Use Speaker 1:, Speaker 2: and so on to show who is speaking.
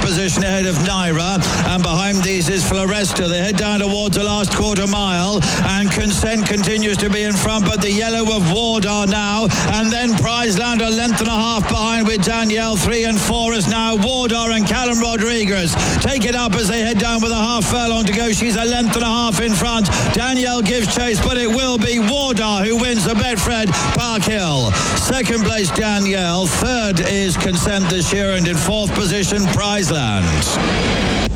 Speaker 1: position ahead of Naira, and behind these is Floresta. They head down towards the last quarter mile, and Consent continues to be in front, but the yellow of Wardar now, and then Prizeland a length and a half behind with Danielle. 3 and 4 is now Wardar and Callum Rodriguez. Take it up as they head down with a half furlong to go. She's a length and a half in front. Danielle gives chase, but it will be Wardar who wins the Betfred Park Hill. Second place Danielle, third is Consent this year, and in fourth position Prizeland.